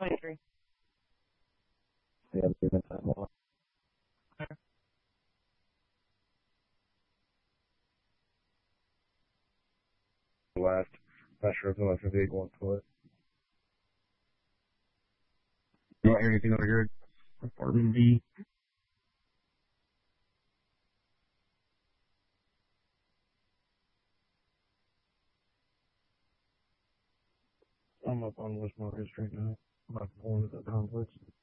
23. Yeah, leave it that long. Last, not sure if the last big one to it. You don't hear anything over here? Apartment B. I'm up on West Market Street now. I'm about to pull into the complex.